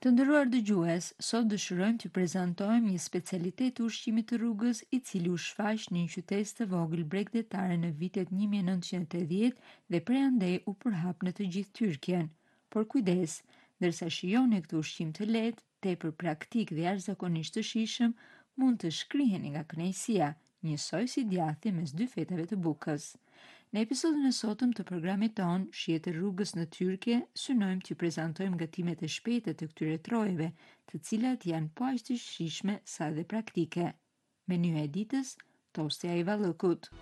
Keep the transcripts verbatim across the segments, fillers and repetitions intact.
Të nderuar dëgjues, sot dëshirojmë t'ju prezantojmë një specialitet të ushqimit të rrugës i cili u shfaq në një qytet të vogël bregdetare në vitet një mijë e nëntëqind e dhjetë dhe prej andej u përhap në të gjithë Tyrkjen. Por kujdes, ndërsa shijoni këtë ushqim të lehtë, tepër praktik dhe jashtëzakonisht të shijshëm, mund të shkriheni nga kënaqësia, njësoj si djathi mes dy fetave të bukës. Në episodin e sotëm të programit ton, Shihet e rrugës në Tyrkje, synojmë t'ju prezantojmë gatimet e shpejta të këtyre trojeve, të cilat janë po aq të shijshme sa dhe praktike. Menyu e ditës, tosti i vallëkut.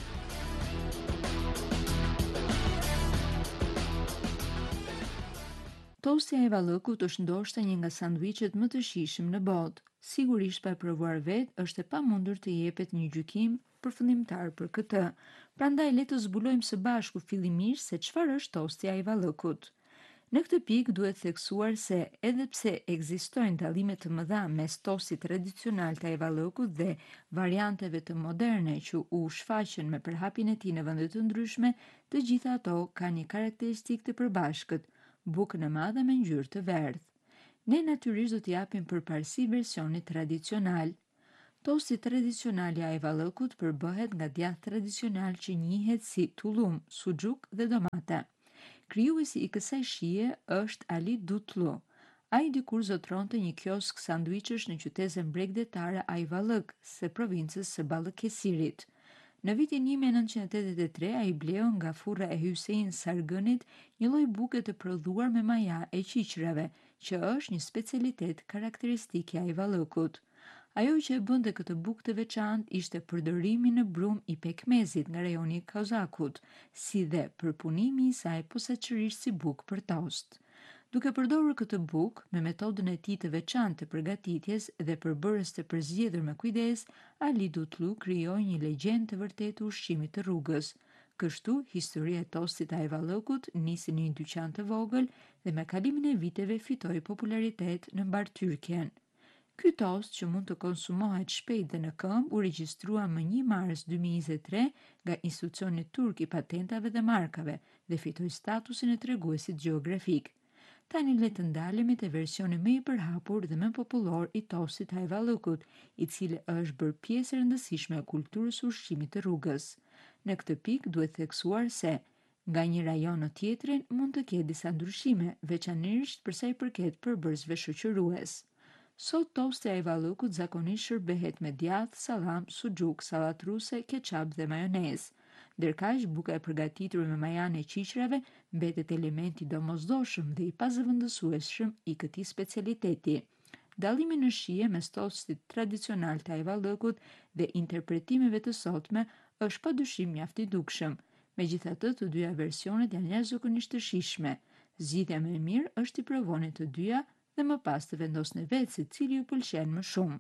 Tosti i vallëkut është ndoshta një nga sanduiçet më të shijshëm në botë. Sigurisht pa e provuar vetë, është e pamundur të jepet një gjykim përfundimtar për këtë. Prandaj le të zbulojmë së bashku fillimisht se çfarë është tosti i vallëkut. Në këtë pikë duhet theksuar se edhe pse ekzistojnë dallime të mëdha mes tostit tradicional të ajvallëkut dhe varianteve të moderne që u shfaqën me përhapjen e tij në vende të ndryshme, të gjitha ato kanë një karakteristikë të përbashkët, bukën e madhe me ngjyrë të verdhë. Ne natyrisht do t'i japim përparësi versionit tradicional. Tosti tradicional i ajvallëkut përbëhet nga djath tradicional që njihet si tullum, suxhuk dhe domate. Krijuesi i kësaj shije është Ali Dutlu. Ai dikur zotronte një kiosk sanduiçesh në qytetin bregdetare Ayvalık, së provincës së Balıkesirrit. Në vitin një mijë e nëntëqind e tetëdhjetë e tre ai bleu nga furra e Hüseyin Sargënit një lloj buke të prodhuar me maja e qiqrave, që është një specialitet karakteristik i Ayvalıkut. Ajo që e bënte këtë bukë të veçantë ishte përdorimi në brum i pekmezit nga rajoni i Kozakut, si dhe përpunimi i saj posaçërisht si bukë për tost. Duke përdorur këtë bukë, me metodën e tij të veçantë të përgatitjes dhe përbërës të përzgjedhur me kujdes, Ali Dutlu krijoi një legjendë të vërtetë të ushqimit të rrugës. Kështu, historia e tostit të Ayvalıkut nisi në një dyqan të vogël dhe me kalimin e viteve fitoi popularitet në mbar Tyrkjen. Ky tost, që mund të konsumohet shpejt dhe në këmbë, u regjistrua më një mars dy mijë e njëzet e tre nga Institucioni Turk i Patentave dhe Markave dhe fitoi statusin e treguesit gjeografik. Tani le të ndalemi te versioni më i përhapur dhe më popullor i tostit të Ayvalıkut, i cili është bërë pjesë e rëndësishme e kulturës së ushqimit të rrugës. Në këtë pikë duhet theksuar se nga një rajon në tjetrin mund të ketë disa ndryshime, veçanërisht për sa i përket përbërësve shoqërues. Sot tosti i Ayvalıkut zakonisht shërbehet me djath, sallam, suxhuk, sallatë ruse, keçap dhe majonezë. Ndërkaq, buka e përgatitur me majan e qiqrave mbetet elementi domosdoshëm dhe i pazëvendësueshëm i këtij specialiteti. Dallimi në shije mes tostit tradicional të Ayvalıkut dhe interpretimeve të sotme është padyshim mjaft i dukshëm. Megjithatë, të dyja versionet janë jashtëzakonisht të shijshme. Zgjidhja më e mirë është t'i provoni të dyja dhe më pas të vendosni vetë se cili ju pëlqen më shumë.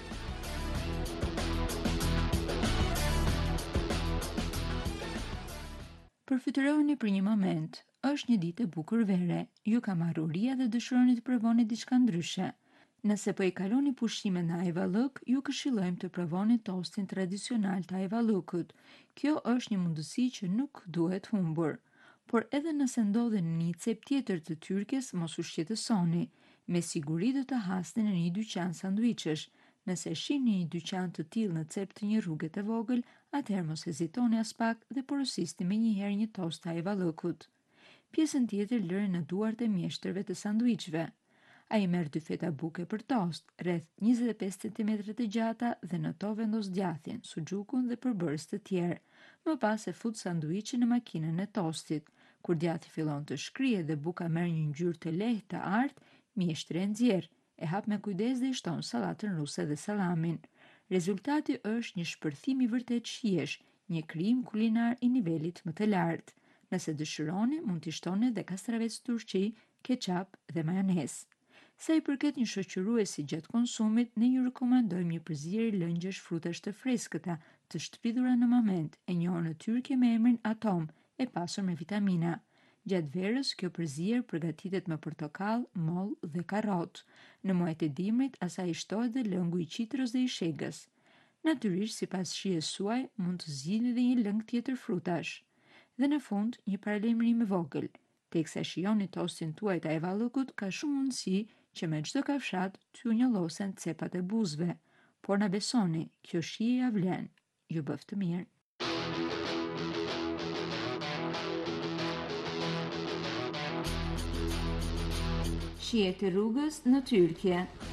Përfytyroni për një moment. Është një ditë e bukur vere. Ju ka marrë uria dhe dëshironi të provoni diçka ndryshe. Nëse po i kaloni pushimet në Ayvalık, ju këshillojmë të provoni tostin tradicional të Ayvalıkut. Kjo është një mundësi që nuk duhet humbur. Por edhe nëse ndodheni në një cep tjetër të Tyrkjes, mos u shqetësoni. Me siguri do të hasni në një dyqan sanduiçesh. Nëse shihni një dyqan të tillë në cep të një rruge të vogël, atëherë mos hezitoni as pak dhe porosisni menjëherë një tost të Ayvalıkut. Pjesën tjetër lëri në duart e mjeshtërve të sanduiçve. Ai merr dy feta buke për tost, rreth njëzet e pesë centimetra të gjata dhe në to vendos djathin, suxhukun dhe përbërës të tjerë. Më pas e fut sanduiçin në makinën e tostit. Kur djathi fillon të shkrihet dhe buka merr një ngjyrë të lehtë të artë, mjeshtri e nxjerr, e hap me kujdes dhe i shton sallatën ruse dhe sallamin. Rezultati është një shpërthim i vërtet shijesh, një krijim kulinar i nivelit më të lartë. Nëse dëshironi, mund t'i shtoni edhe kastravecë turqi, keçap dhe majonezë. Sa i përket një shoqëruesi gjatë konsumit, ne ju rekomandojmë një përzierje lëngjesh frutash të freskëta, të shtrydhura në moment, e njohur në Tyrkje me emrin atom, e pasur me vitamina. Gjatë verës, kjo përzierje përgatitet me portokall, moll dhe karrotë. Në muajt e dimrit, asaj i shtohet dhe lëngu i qitrës dhe i shegës. Natyrisht, sipas shijes suaj, mund të zgjidhni edhe një lëng tjetër frutash. Dhe në fund, një paralajmërim i vogël. Teksa shijoni tostin tuaj të Ayvalıkut, ka shumë mundësi që me çdo kafshat t'ju njollosen cepat e buzëve, por na besoni, kjo shije ja vlen. Ju bëft të mirë. Shihet e rrugës në Tyrkje.